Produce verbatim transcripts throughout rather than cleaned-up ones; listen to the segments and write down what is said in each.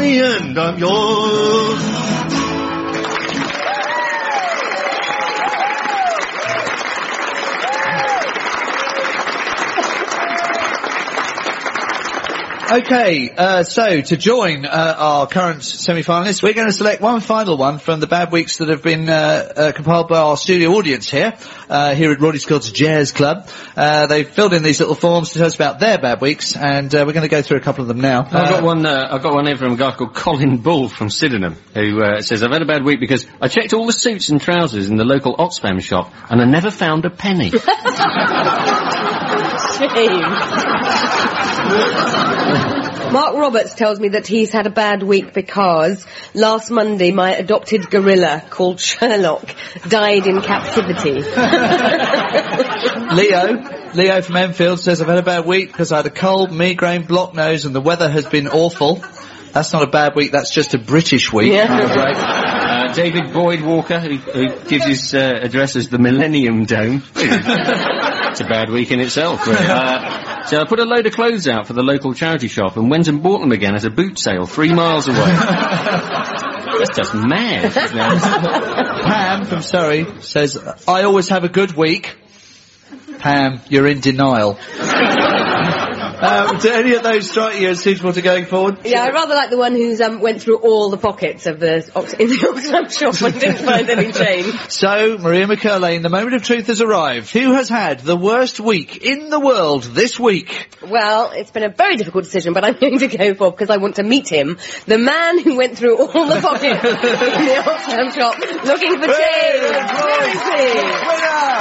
the end I'm yours. Okay, uh, so to join uh, our current semi-finalists, we're going to select one final one from the bad weeks that have been uh, uh, compiled by our studio audience here, uh, here at Roddy Scott's Jazz Club. Uh, they've filled in these little forms to tell us about their bad weeks, and uh, we're going to go through a couple of them now. I've got one. Uh, I've got one here from a guy called Colin Bull from Sydenham, who uh, says, "I've had a bad week because I checked all the suits and trousers in the local Oxfam shop, and I never found a penny." Mark Roberts tells me that he's had a bad week because last Monday my adopted gorilla called Sherlock died in captivity. Leo, Leo from Enfield says, "I've had a bad week because I had a cold, migraine, blocked nose, and the weather has been awful." That's not a bad week, that's just a British week. Yeah. uh, David Boyd Walker, who, who gives his uh, address as the Millennium Dome. It's a bad week in itself. Really. Uh, so I put a load of clothes out for the local charity shop and went and bought them again at a boot sale three miles away. That's just mad. Pam from Surrey says, "I always have a good week." Pam, you're in denial. Um, do any of those strike you as suitable to going forward? Yeah, I rather like the one who's um, went through all the pockets of the Ox- in the Oxfam shop and didn't find any change. So, Maria McCurlane, the moment of truth has arrived. Who has had the worst week in the world this week? Well, it's been a very difficult decision, but I'm going to go for, because I want to meet him, the man who went through all the pockets in the Oxfam shop looking for change. Where is he? Winner!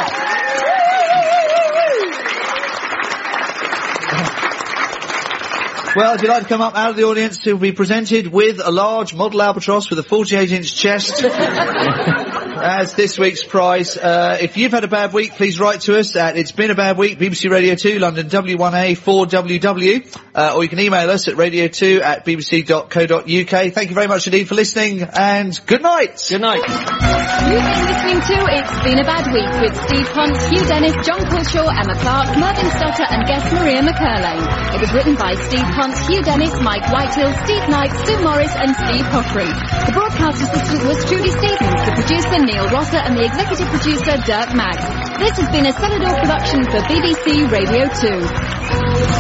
Well, if you'd like to come up out of the audience, to be presented with a large model albatross with a forty-eight inch chest as this week's prize. Uh, if you've had a bad week, please write to us at It's Been a Bad Week, B B C Radio two, London W one A four W W, uh, or you can email us at radio two at b b c dot co dot u k. Thank you very much indeed for listening, and good night. Good night. You've been listening to It's Been a Bad Week with Steve Hunt, Hugh Dennis, John Culshaw, Emma Clark, Mervyn Stutter and guest Maria McCurlane. It was written by Steve Hunt, Hugh Dennis, Mike Whitehill, Steve Knight, Sue Morris and Steve Hoffery. The broadcast assistant was Trudy Stevens, the producer Neil Rosser and the executive producer Dirk Maggs. This has been a Celador production for B B C Radio two.